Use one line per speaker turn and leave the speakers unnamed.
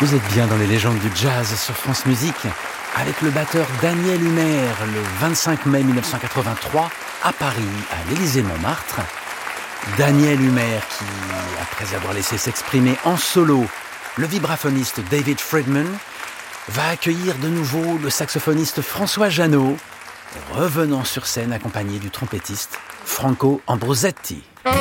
Vous êtes bien dans les légendes du jazz sur France Musique, avec le batteur Daniel Humer, le 25 mai 1983, à Paris, à l'Élysée-Montmartre. Daniel Humer qui, après avoir laissé s'exprimer en solo le vibraphoniste David Friedman, va accueillir de nouveau le saxophoniste François Jeannot, revenant sur scène accompagné du trompettiste Franco Ambrosetti.